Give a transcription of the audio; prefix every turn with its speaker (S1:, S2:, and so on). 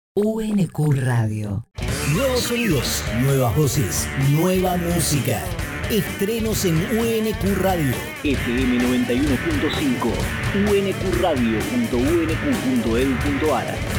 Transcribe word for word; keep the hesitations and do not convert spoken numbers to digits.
S1: U N Q Radio.
S2: Nuevos sonidos, nuevas voces, nueva música. Estrenos en U N Q Radio.
S3: F M noventa y uno punto cinco, u n q radio punto u n q punto e d u punto a r.